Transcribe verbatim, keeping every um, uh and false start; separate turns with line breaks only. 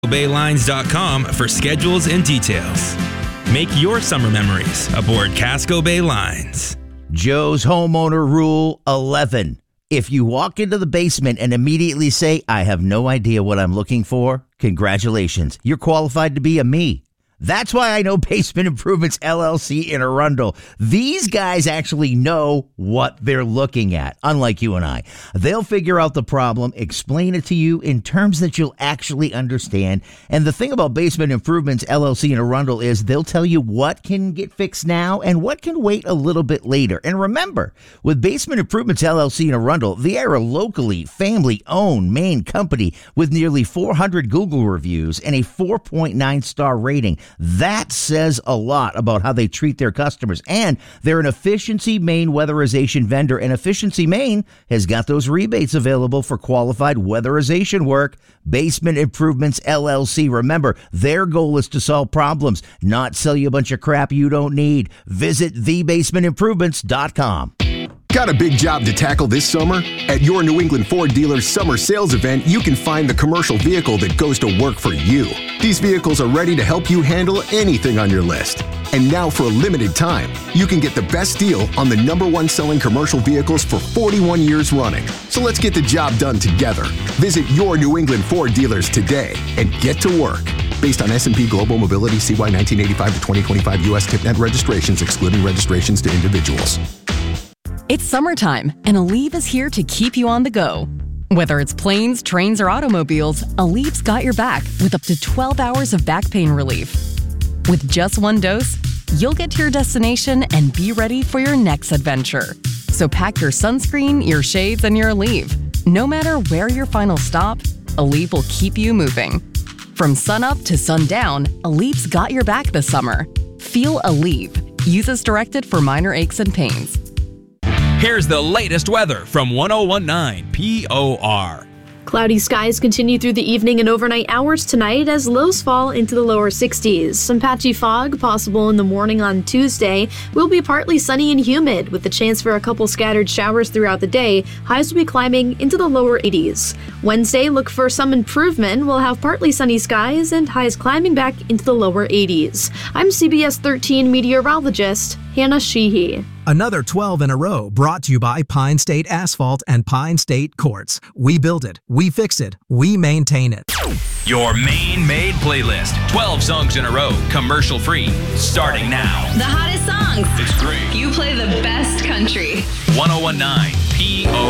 bay lines dot com for schedules and details. Make your summer memories aboard Casco Bay Lines.
Joe's homeowner rule eleven. If you walk into the basement and immediately say, I have no idea what I'm looking for, congratulations. You're qualified to be a me. That's why I know Basement Improvements L L C in Arundel. These guys actually know what they're looking at, unlike you and I. They'll figure out the problem, explain it to you in terms that you'll actually understand. And the thing about Basement Improvements L L C in Arundel is they'll tell you what can get fixed now and what can wait a little bit later. And remember, with Basement Improvements L L C in Arundel, they are a locally family-owned main company with nearly four hundred Google reviews and a four point nine star rating. That says a lot about how they treat their customers. And they're an Efficiency Maine weatherization vendor, and Efficiency Maine has got those rebates available for qualified weatherization work. Basement Improvements L L C. Remember, their goal is to solve problems, not sell you a bunch of crap you don't need. Visit the basement improvements dot com.
Got a big job to tackle this summer? At your New England Ford dealer's summer sales event, you can find the commercial vehicle that goes to work for you. These vehicles are ready to help you handle anything on your list. And now for a limited time, you can get the best deal on the number one selling commercial vehicles for forty-one years running. So let's get the job done together. Visit your New England Ford dealers today and get to work. Based on S and P Global Mobility C Y nineteen eighty-five to twenty twenty-five U S TipNet registrations, excluding registrations to individuals.
It's summertime, and Aleve is here to keep you on the go. Whether it's planes, trains, or automobiles, Aleve's got your back with up to twelve hours of back pain relief. With just one dose, you'll get to your destination and be ready for your next adventure. So pack your sunscreen, your shades, and your Aleve. No matter where your final stop, Aleve will keep you moving. From sunup to sundown, Aleve's got your back this summer. Feel Aleve. Use as directed for minor aches and pains.
Here's the latest weather from one oh one point nine P O R.
Cloudy skies continue through the evening and overnight hours tonight as lows fall into the lower sixties. Some patchy fog possible in the morning on Tuesday. Will be partly sunny and humid with the chance for a couple scattered showers throughout the day. Highs will be climbing into the lower eighties. Wednesday, look for some improvement. We'll have partly sunny skies and highs climbing back into the lower eighties. I'm C B S thirteen meteorologist Hannah Sheehy.
Another twelve in a row brought to you by Pine State Asphalt and Pine State Quartz. We build it, we fix it, we maintain it.
Your Maine-made playlist. twelve songs in a row, commercial-free, starting now.
The hottest songs.
It's great.
You play the best country.
one oh one point nine P O R.